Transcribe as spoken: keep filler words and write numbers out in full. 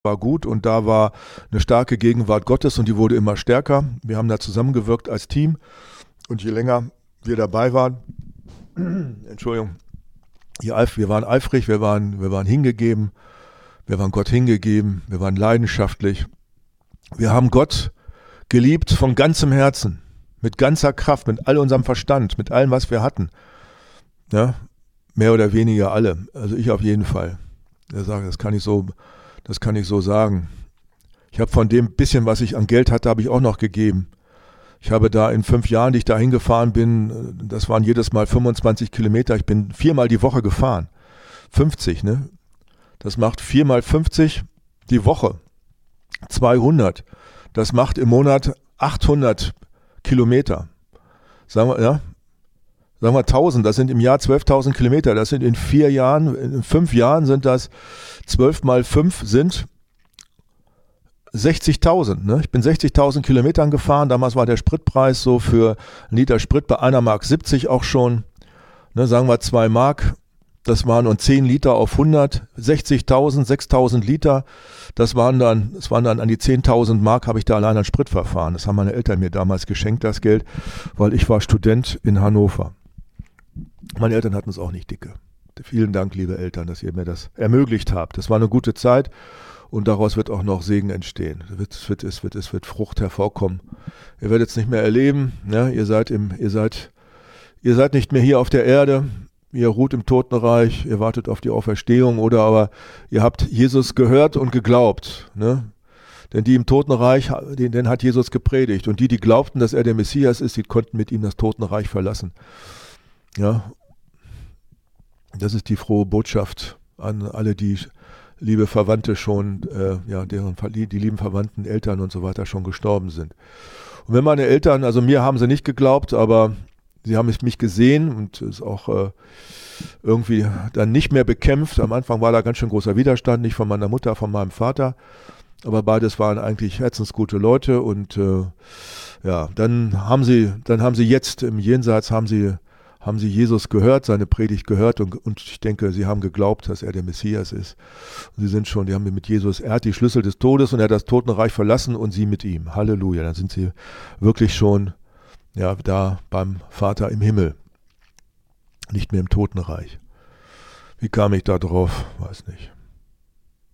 war gut und da war eine starke Gegenwart Gottes und die wurde immer stärker. Wir haben da zusammengewirkt als Team und je länger wir dabei waren, Entschuldigung, je eif- wir waren eifrig, wir waren, wir waren hingegeben, wir waren Gott hingegeben, wir waren leidenschaftlich. Wir haben Gott geliebt von ganzem Herzen, mit ganzer Kraft, mit all unserem Verstand, mit allem, was wir hatten. Ja, mehr oder weniger alle, also ich auf jeden Fall. Das kann ich so Das kann ich so sagen. Ich habe von dem bisschen, was ich an Geld hatte, habe ich auch noch gegeben. Ich habe da in fünf Jahren, die ich da hingefahren bin, das waren jedes Mal fünfundzwanzig Kilometer. Ich bin viermal die Woche gefahren. fünfzig, ne? Das macht viermal fünfzig die Woche. zweihundert. Das macht im Monat achthundert Kilometer. Sagen wir, ja? Sagen wir tausend, das sind im Jahr zwölftausend Kilometer. Das sind in vier Jahren, in fünf Jahren sind das zwölf mal fünf sind sechzigtausend. Ne? Ich bin sechzigtausend Kilometern gefahren. Damals war der Spritpreis so für einen Liter Sprit bei einer Mark siebzig auch schon. Ne, sagen wir zwei Mark. Das waren und zehn Liter auf hundert. sechzigtausend, sechstausend Liter. Das waren dann, das waren dann an die zehntausend Mark, habe ich da allein an Sprit verfahren. Das haben meine Eltern mir damals geschenkt, das Geld, weil ich war Student in Hannover. Meine Eltern hatten es auch nicht dicke. Vielen Dank, liebe Eltern, dass ihr mir das ermöglicht habt. Das war eine gute Zeit und daraus wird auch noch Segen entstehen. Es wird, es wird, es wird, es wird Frucht hervorkommen. Ihr werdet es nicht mehr erleben. Ja, ihr seid im, ihr seid, ihr seid nicht mehr hier auf der Erde. Ihr ruht im Totenreich. Ihr wartet auf die Auferstehung oder aber ihr habt Jesus gehört und geglaubt. Ne? Denn die im Totenreich, den, den hat Jesus gepredigt. Und die, die glaubten, dass er der Messias ist, die konnten mit ihm das Totenreich verlassen. Ja, das ist die frohe Botschaft an alle, die liebe Verwandte schon, äh, ja, deren die, die lieben Verwandten, Eltern und so weiter schon gestorben sind. Und wenn meine Eltern, also mir haben sie nicht geglaubt, aber sie haben mich gesehen und ist auch äh, irgendwie dann nicht mehr bekämpft. Am Anfang war da ganz schön großer Widerstand, nicht von meiner Mutter, von meinem Vater, aber beides waren eigentlich herzensgute Leute und äh, ja, dann haben sie, dann haben sie jetzt im Jenseits haben sie haben sie Jesus gehört, seine Predigt gehört und, und ich denke, sie haben geglaubt, dass er der Messias ist. Und sie sind schon, die haben mit Jesus, er hat die Schlüssel des Todes und er hat das Totenreich verlassen und sie mit ihm. Halleluja, dann sind sie wirklich schon ja, da beim Vater im Himmel, nicht mehr im Totenreich. Wie kam ich da drauf? Weiß nicht.